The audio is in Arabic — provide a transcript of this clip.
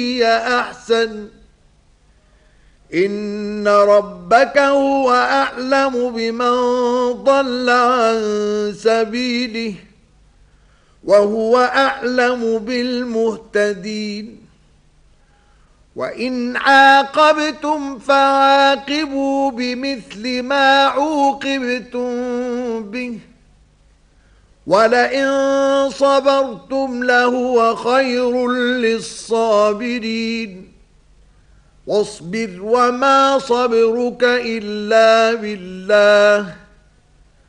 هي أحسن إن ربك هو أعلم بمن ضل عن سبيله وهو أعلم بالمهتدين وإن عاقبتم فعاقبوا بمثل ما عوقبتم به ولئن صبرتم لهو خير للصابرين واصبر وما صبرك إلا بالله